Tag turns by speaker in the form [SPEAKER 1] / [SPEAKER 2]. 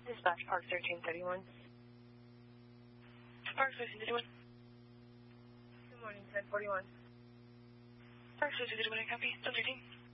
[SPEAKER 1] Dispatch Park 1331.
[SPEAKER 2] Park 1331.
[SPEAKER 1] Good morning, 1041.
[SPEAKER 2] Park 1331, I copy. 13.